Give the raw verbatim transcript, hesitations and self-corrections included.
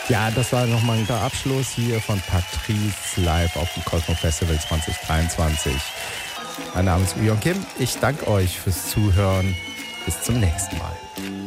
Ja, das war nochmal der Abschluss hier von Patrice live auf dem Cosmo Festival zwanzig dreiundzwanzig. Mein Name ist Uyon Kim. Ich danke euch fürs Zuhören. Bis zum nächsten Mal.